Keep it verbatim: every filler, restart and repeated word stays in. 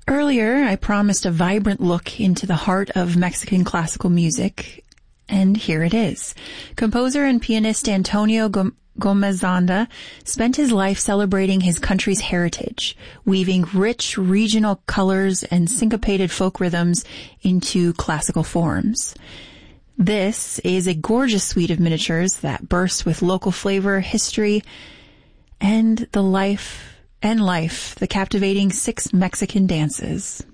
Earlier, I promised a vibrant look into the heart of Mexican classical music, and here it is. Composer and pianist Antonio Gom- Gomezanda spent his life celebrating his country's heritage, weaving rich regional colors and syncopated folk rhythms into classical forms. This is a gorgeous suite of miniatures that burst with local flavor, history, and the life and life, the captivating six Mexican dances.